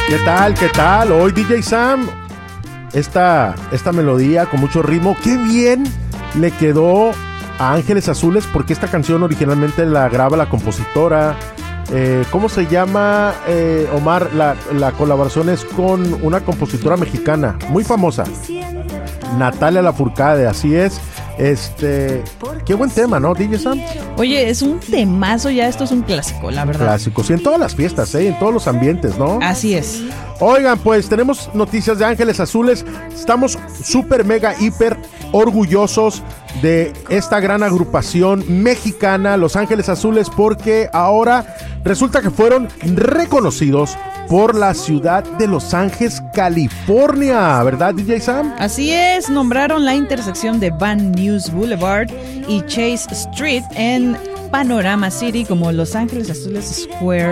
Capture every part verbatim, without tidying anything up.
¿Qué tal? ¿Qué tal? Hoy D J Sam, esta, esta melodía con mucho ritmo, qué bien le quedó a Ángeles Azules, porque esta canción originalmente la graba la compositora. Eh, ¿Cómo se llama, eh, Omar? La, la colaboración es con una compositora mexicana muy famosa, Natalia Lafourcade, así es. Este, qué buen tema, ¿no, D J Sam? Oye, es un temazo ya, esto es un clásico, la verdad. Clásico, sí, en todas las fiestas, ¿eh? En todos los ambientes, ¿no? Así es. Oigan, pues tenemos noticias de Ángeles Azules. Estamos súper, mega, hiper orgullosos de esta gran agrupación mexicana, Los Ángeles Azules, porque ahora resulta que fueron reconocidos por la ciudad de Los Ángeles, California, ¿verdad, D J Sam? Así es, nombraron la intersección de Van Nuys Boulevard y Chase Street en Panorama City como Los Ángeles Azules Square.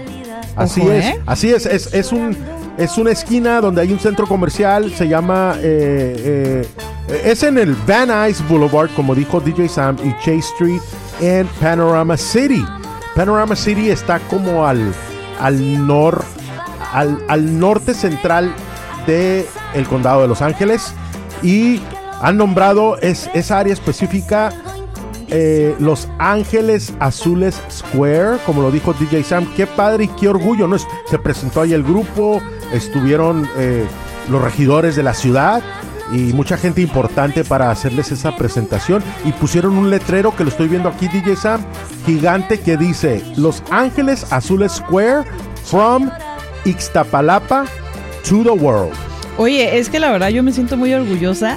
Así Ojo, es, ¿eh? así es, es, es un es una esquina donde hay un centro comercial, se llama eh, eh, es en el Van Nuys Boulevard, como dijo D J Sam, y Chase Street en Panorama City. Panorama City está como al al nor al, al norte central de el condado de Los Ángeles, y han nombrado es, esa área específica Eh, Los Ángeles Azules Square, como lo dijo D J Sam. Qué padre y qué orgullo, ¿no? Se presentó ahí el grupo, estuvieron eh, los regidores de la ciudad y mucha gente importante para hacerles esa presentación, y pusieron un letrero que lo estoy viendo aquí, D J Sam, gigante, que dice Los Ángeles Azules Square from Ixtapalapa to the world. Oye, es que la verdad yo me siento muy orgullosa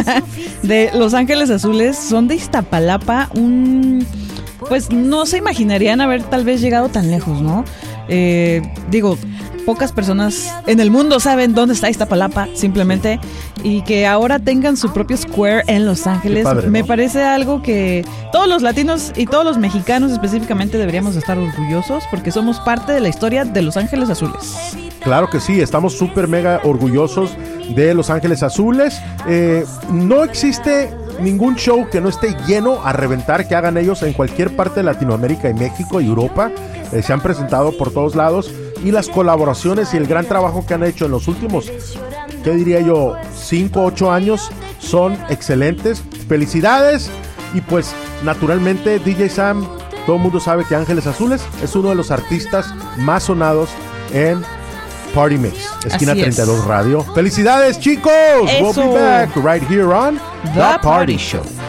de Los Ángeles Azules. Son de Iztapalapa, un... pues no se imaginarían haber tal vez llegado tan lejos, ¿no? Eh, digo, pocas personas en el mundo saben dónde está Iztapalapa, simplemente, y que ahora tengan su propio square en Los Ángeles, padre, me ¿no? parece algo que todos los latinos y todos los mexicanos específicamente deberíamos estar orgullosos, porque somos parte de la historia de Los Ángeles Azules. Claro que sí, estamos súper mega orgullosos de Los Ángeles Azules. Eh, no existe ningún show que no esté lleno a reventar que hagan ellos en cualquier parte de Latinoamérica y México y Europa. Eh, se han presentado por todos lados, y las colaboraciones y el gran trabajo que han hecho en los últimos, ¿qué diría yo? cinco, ocho años son excelentes. Felicidades. Y pues naturalmente, D J Sam, todo el mundo sabe que Ángeles Azules es uno de los artistas más sonados en Party Mix, esquina treinta y dos Radio. ¡Felicidades, chicos! Eso. We'll be back right here on The, The Party, Party Show.